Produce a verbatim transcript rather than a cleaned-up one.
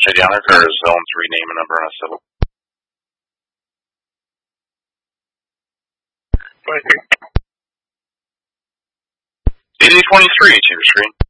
Jadiana, or Zone three name and number on a civil. eighty twenty-three to your screen.